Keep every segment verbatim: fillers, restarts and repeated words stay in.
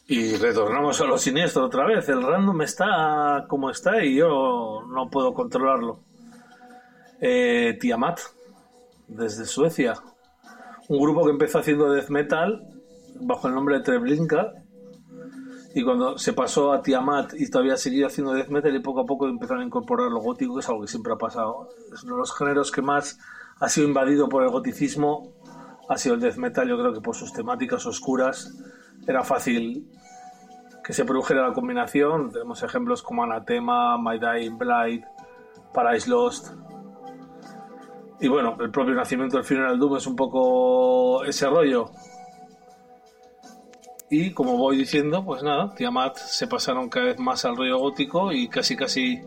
Y retornamos a lo siniestro otra vez. El random está como está y yo no puedo controlarlo. Eh, Tiamat, desde Suecia. Un grupo que empezó haciendo death metal bajo el nombre de Treblinka. Y cuando se pasó a Tiamat y todavía seguía haciendo death metal y poco a poco empezaron a incorporar lo gótico, que es algo que siempre ha pasado. Es uno de los géneros que más ha sido invadido por el goticismo. Ha sido el death metal, yo creo que por sus temáticas oscuras era fácil que se produjera la combinación. Tenemos ejemplos como Anathema, My Dying Bride, Paradise Lost. Y bueno, el propio nacimiento del Funeral Doom es un poco ese rollo. Y como voy diciendo, pues nada, Tiamat se pasaron cada vez más al rollo gótico y casi casi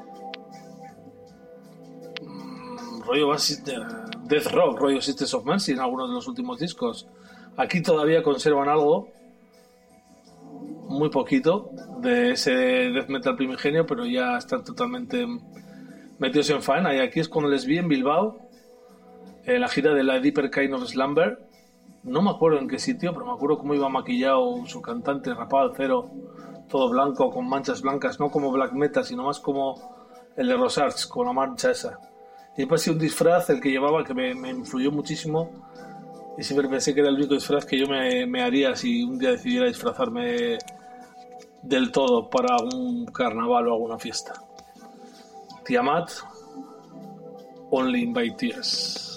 mmm, rollo death rock, rollo Sisters of Mercy en algunos de los últimos discos. Aquí todavía conservan algo, muy poquito, de ese death metal primigenio, pero ya están totalmente metidos en faena. Y aquí es cuando les vi en Bilbao, en la gira de la Deeper Kind of Slumber. No me acuerdo en qué sitio, pero me acuerdo cómo iba maquillado su cantante, rapado al cero, todo blanco, con manchas blancas, no como Black Meta, sino más como el de Rosarts, con la mancha esa. Y después un disfraz, el que llevaba, que me, me influyó muchísimo, y siempre pensé que era el único disfraz que yo me, me haría si un día decidiera disfrazarme del todo para un carnaval o alguna fiesta. Tiamat, Only in by Tears.